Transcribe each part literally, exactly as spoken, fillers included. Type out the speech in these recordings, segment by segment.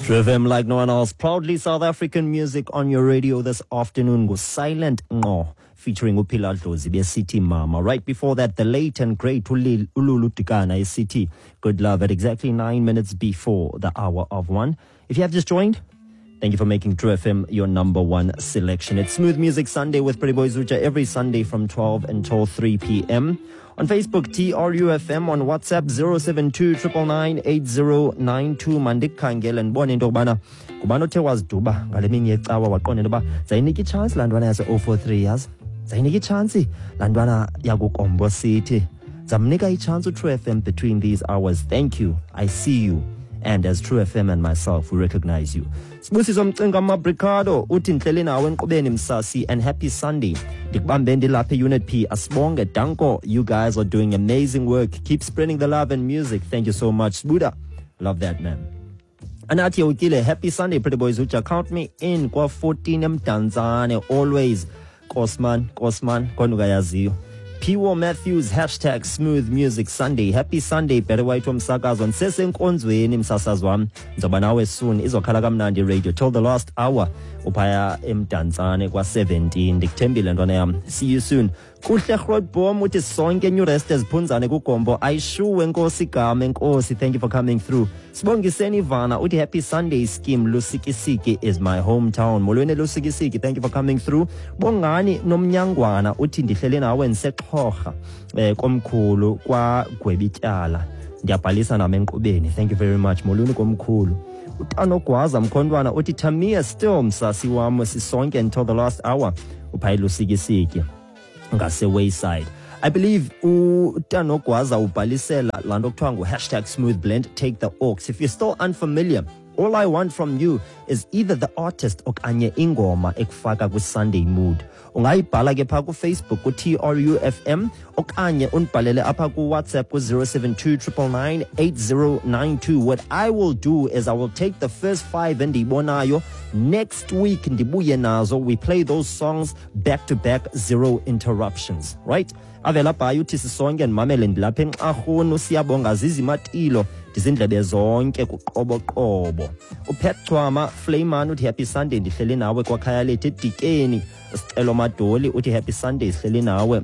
True F M like no one else. Proudly South African music on your radio this afternoon was Silent Ngo featuring Upila Dlozi be City Mama. Right before that, the late and great Ululu Tikana is City. Good love at exactly nine minutes before the hour of one. If you have just joined, thank you for making True F M your number one selection. It's Smooth Music Sunday with Pretty Boy Zucha every Sunday from twelve until three p.m. On Facebook, T R U F M. On WhatsApp, zero seven two nine nine eight zero nine two. Mandik Kangel and Bon into Bana. Kubano te was Duba. Galeming Yetawa Wakon and Ba. Zainiki chance, Landwana has oh for three years. Zainiki chance, Landwana Yago Combo City. Zamnika chance to True F M between these hours. Thank you. I see you. And as True F M and myself, we recognize you. Sbusi Zomtsenga Mabricado, Utin Telina, Wenkobenim Sasi, and happy Sunday. Dikbambendi Lape Unit P, Asbonga, Danko. You guys are doing amazing work. Keep spreading the love and music. Thank you so much, Buddha. Love that, man. Anati Ukile, happy Sunday, Pretty Boys Ucha. Count me in. Kwa fourteen M Tanzania. Always. Kosman, Kosman, Konugayazi. P W Matthews, hashtag Smooth Music Sunday. Happy Sunday, Better White from Sakazon. Sesen Konzweni Msasazwam. Nzobanawe soon. Izokhala kamnandi radio. Till the last hour. Upaya emdantsane kwa seventeen. Diktembile ntwana yam. See you soon. Kuhle Grootboom uthi sonke new rest eziphunzane kuGombo. Ayishuwe Nkosi Gama Nkosi. Thank you for coming through. Sibongiseni Vana uthi happy Sunday scheme. Lusikisiki is my hometown. Molweni Lusikisiki. Thank you for coming through. Bongani Nomnyangwana uthi ndihlele nawe ngiseXhoga eh komkhulu kwa Gwebityala. Ndiyabhalisa nami enkqubeni. Thank you very much. Molweni komkhulu. Utanogwaza Mkhondwana uthi Tamia still msasi wami sisonke until the last hour. Uphayi Lusikisiki. Ngase wayside. I believe utanogwaza ubhalisela lando kuthiwa ngu hashtag smooth blend take the aux. If you're still unfamiliar, all I want from you is either the artist okanye ingoma ekufaka ku Sunday mood. Ungayibhala ke pha ku Facebook ku T R U F M okanye unibhalele apha ku WhatsApp ku zero seven two nine nine eight zero nine two. What I will do is I will take the first five endibonayo. Next week ndibuye nazo. We play those songs back to back, zero interruptions, right? Avela bhayi uthi sisonke ndimamele ndilapha eNxarhuni siyabonga zizimatilo ndizindlebe zonke kuqoboqobo. uPetchwama Flayman uthi happy Sunday ndihlele nawe kwakhaya lethu eDikeni. Sicelo Madoli uthi happy Sunday sihlele nawe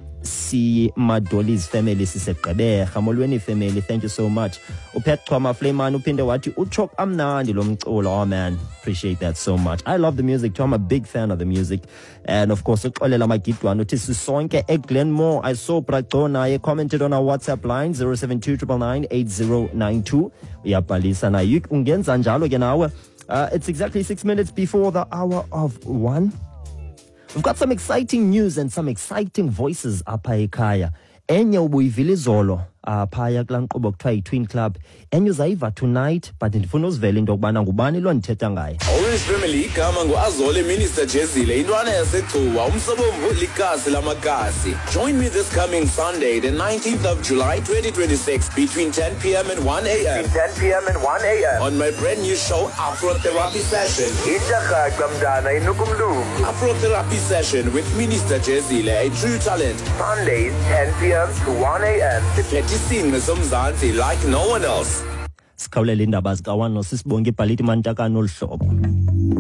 si Madoli's family siseGqeberha. Molweni family, thank you so much. uPetchwama Flayman uphinde wathi uChok amnandi lo mculo. Oh man, appreciate that so much. I love the music too. I'm a big fan of the music. And of course uXolela Magidwana uthi sisonke eGlenmore. I saw Bragona I commented on our WhatsApp line zero seven two nine nine eight zero nine two. Uyabhalisa na you ungenza njalo ke nawe. Uh, it's exactly six minutes before the hour of one. We've got some exciting news and some exciting voices apha ekhaya. Enye ubuyivile izolo apha yaklanqobo kuthiwa yi-Twin Club. Enye uzayiva tonight, but ndifuna uzivele into yokubana ngubani lo ndithetha ngaye. Orange Family igama nguAzole Minister Jezile intwana yaseGcuwa umsobomvu likasi lamakasi. Join me this coming Sunday the nineteenth of July twenty twenty-six between ten p.m. and one a.m. ten p.m. and one a.m. on my brand new show Afro Therapy Session. Afro Therapy Session with Minister Jezile, a true talent. Sundays ten p.m. to one a.m. Sing somzansi like no one else. Sikhawulela indaba zikaWano sisibonke ibhaliti mantakano olhlobo.